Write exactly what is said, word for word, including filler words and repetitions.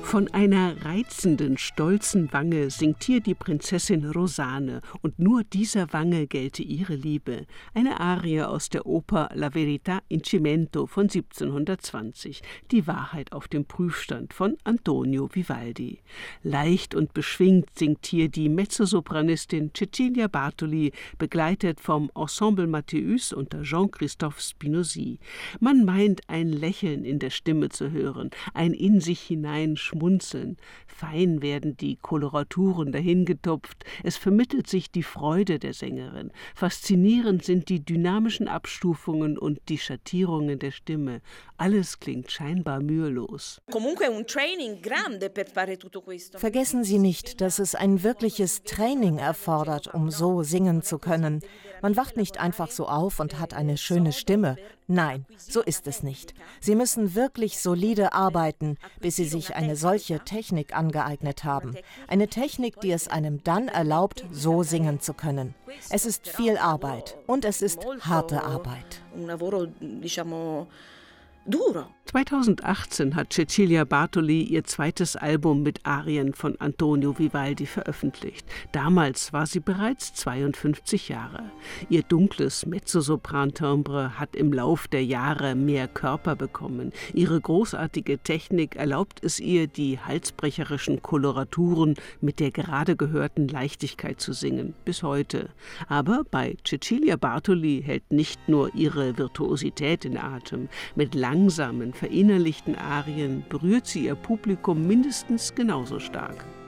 Von einer reizenden, stolzen Wange singt hier die Prinzessin Rosane, und nur dieser Wange gelte ihre Liebe. Eine Arie aus der Oper La Verità in Cimento von siebzehnhundertzwanzig, die Wahrheit auf dem Prüfstand von Antonio Vivaldi. Leicht und beschwingt singt hier die Mezzosopranistin Cecilia Bartoli, begleitet vom Ensemble Mathéus unter Jean-Christophe Spinozzi. Man meint, ein Lächeln in der Stimme zu hören, ein in sich hinein Schmunzeln. Fein werden die Koloraturen dahingetupft. Es vermittelt sich die Freude der Sängerin. Faszinierend sind die dynamischen Abstufungen und die Schattierungen der Stimme. Alles klingt scheinbar mühelos. Vergessen Sie nicht, dass es ein wirkliches Training erfordert, um so singen zu können. Man wacht nicht einfach so auf und hat eine schöne Stimme. Nein, so ist es nicht. Sie müssen wirklich solide arbeiten, bis Sie sich eine solche Technik angeeignet haben. Eine Technik, die es einem dann erlaubt, so singen zu können. Es ist viel Arbeit und es ist harte Arbeit. zweitausendachtzehn hat Cecilia Bartoli ihr zweites Album mit Arien von Antonio Vivaldi veröffentlicht. Damals war sie bereits zweiundfünfzig Jahre. Ihr dunkles Mezzosopran-Timbre hat im Lauf der Jahre mehr Körper bekommen. Ihre großartige Technik erlaubt es ihr, die halsbrecherischen Koloraturen mit der gerade gehörten Leichtigkeit zu singen, bis heute. Aber bei Cecilia Bartoli hält nicht nur ihre Virtuosität in Atem. Mit langsamen, verinnerlichten Arien berührt sie ihr Publikum mindestens genauso stark.